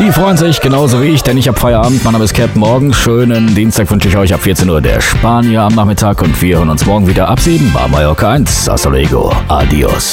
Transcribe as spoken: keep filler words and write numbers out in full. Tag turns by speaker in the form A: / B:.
A: Die freuen sich genauso wie ich, denn ich habe Feierabend. Mein Name ist Captain Morgan. Schönen Dienstag wünsche ich euch ab vierzehn Uhr der Spanier am Nachmittag und wir hören uns morgen wieder ab sieben bei Mallorca eins. Hasta luego. Adios.